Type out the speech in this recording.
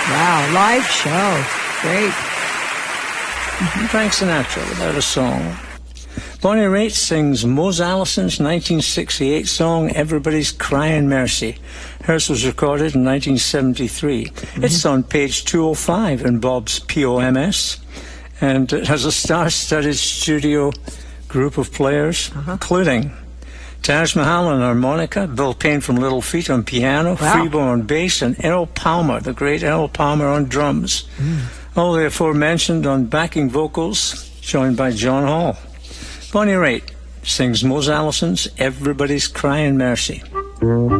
Wow, live show. Great. Frank Sinatra, without a song. Bonnie Raitt sings Mose Allison's 1968 song, Everybody's Crying Mercy. Hers was recorded in 1973. It's on page 205 in Bob's POMS, and it has a star-studded studio group of players, including Taj Mahal on harmonica, Bill Payne from Little Feat on piano, Freebo on bass, and Errol Palmer, the great Errol Palmer, on drums. All the aforementioned on backing vocals, joined by John Hall. Bonnie Raitt sings Mose Allison's Everybody's Crying Mercy.